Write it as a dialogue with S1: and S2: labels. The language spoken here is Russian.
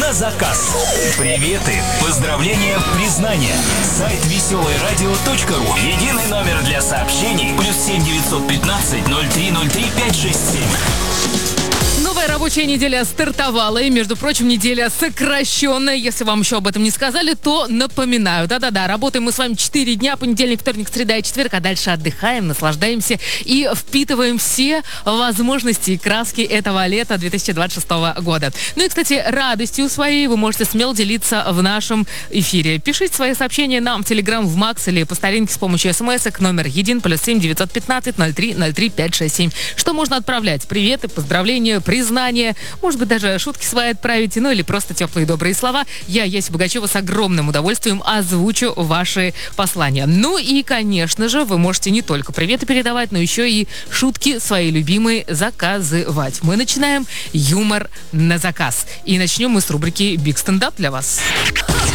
S1: на заказ. Приветы, поздравления, признания. Сайт веселойрадио.ру. Единый номер для сообщений. +7 915 0303 567.
S2: Новая рабочая неделя стартовала, и, между прочим, неделя сокращенная. Если вам еще об этом не сказали, то напоминаю. Да-да-да, работаем мы с вами 4 дня, понедельник, вторник, среда и четверг, а дальше отдыхаем, наслаждаемся и впитываем все возможности и краски этого лета 2026 года. Ну и, кстати, радостью своей вы можете смело делиться в нашем эфире. Пишите свои сообщения нам в Telegram, в Макс или по старинке с помощью смс-ок номер 1 +7 915 0303 567. Что можно отправлять? Приветы, поздравления, признания, может быть, даже шутки свои отправите, ну или просто теплые добрые слова. Я, Яся Богачева, с огромным удовольствием озвучу ваши послания. Ну и, конечно же, вы можете не только приветы передавать, но еще и шутки свои любимые заказывать. Мы начинаем юмор на заказ. И начнем мы с рубрики «Биг стендап» для вас.